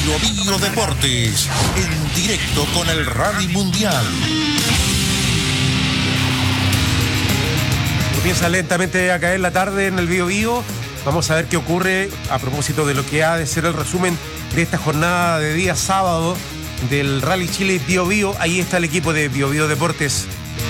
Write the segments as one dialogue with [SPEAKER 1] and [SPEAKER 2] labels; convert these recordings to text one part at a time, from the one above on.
[SPEAKER 1] Bio Deportes, en directo con el Rally Mundial.
[SPEAKER 2] Comienza lentamente a caer la tarde en el Bio. Vamos a ver qué ocurre a propósito de lo que ha de ser el resumen de esta jornada de día sábado del Rally Chile Bio. Ahí está el equipo de Bio Deportes.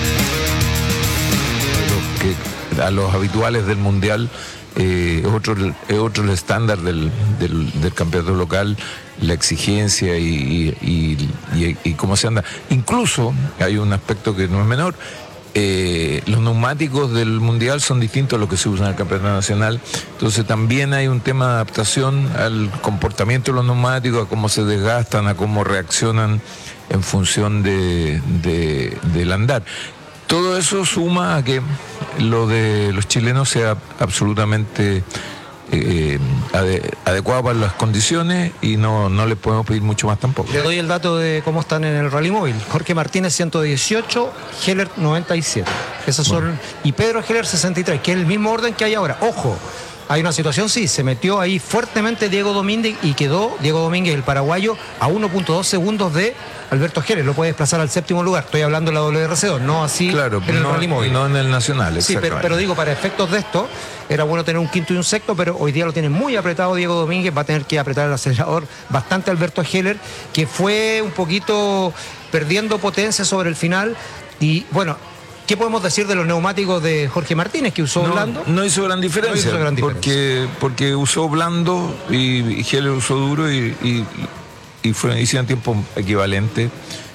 [SPEAKER 3] A los habituales del Mundial es otro el estándar del campeonato local, la exigencia y cómo se anda. Incluso hay un aspecto que no es menor. Los neumáticos del Mundial son distintos a los que se usan en el Campeonato Nacional, entonces también hay un tema de adaptación al comportamiento de los neumáticos, a cómo se desgastan, a cómo reaccionan en función del andar. Todo eso suma a que lo de los chilenos sea absolutamente adecuado para las condiciones y no les podemos pedir mucho más tampoco.
[SPEAKER 4] Le doy el dato de cómo están en el Rally Móvil. Jorge Martínez 118, Heller 97. Esos son, y Pedro Heller 63, que es el mismo orden que hay ahora. Ojo, hay una situación, sí, se metió ahí fuertemente Diego Domínguez y quedó Diego Domínguez, el paraguayo, a 1.2 segundos de Alberto Heller. Lo puede desplazar al séptimo lugar. Estoy hablando de la WRC2, no así
[SPEAKER 3] claro,
[SPEAKER 4] en el Rally Móvil.
[SPEAKER 3] No en el Nacional,
[SPEAKER 4] sí, pero digo, para efectos de esto, era bueno tener un quinto y un sexto, pero hoy día lo tiene muy apretado Diego Domínguez. Va a tener que apretar el acelerador bastante Alberto Heller, que fue un poquito perdiendo potencia sobre el final. Y bueno, ¿qué podemos decir de los neumáticos de Jorge Martínez, que usó blando?
[SPEAKER 3] No hizo gran diferencia, porque usó blando y Heller usó duro y hicieron tiempo equivalente.